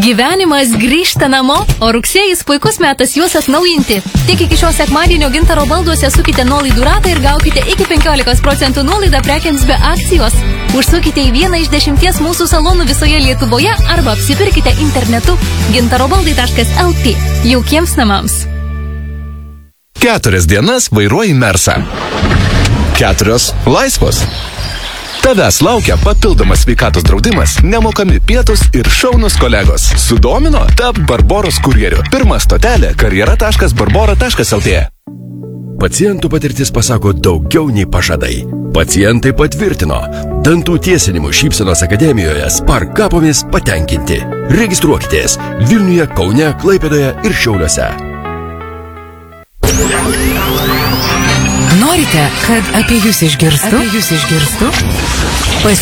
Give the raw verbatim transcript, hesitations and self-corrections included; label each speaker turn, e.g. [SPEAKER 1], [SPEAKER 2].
[SPEAKER 1] Gyvenimas grįžta namo, o rugsėjais puikus metas juos atnaujinti. Tik iki šio sekmadienio Gintaro balduose sukite nuolaidų ratą ir gaukite iki penkiolikos procentų nuolaidą prekiams be akcijos. Užsukite į vieną iš dešimties mūsų salonų visoje Lietuvoje arba apsipirkite internetu gintarobaldai taškas el tė. Jaukiems namams.
[SPEAKER 2] Keturias dienas vairuoji Mersą. Keturios laisvos. Tavęs laukia papildomas sveikatos draudimas, nemokami pietus ir šaunus kolegos. Sudomino? Tap Barboros kurjeriu. Pirma stotelė karjera taškas barbora taškas el tė.
[SPEAKER 3] Pacientų patirtis pasako daugiau nei pažadai. Pacientai patvirtino. Dantų tiesinimų Šypsenos akademijoje Sparkapomis patenkinti. Registruokitės Vilniuje, Kaune, Klaipėdoje ir Šiauliuose.
[SPEAKER 4] Norite, kad apie jūs išgirstų? Apie jūs išgirstų?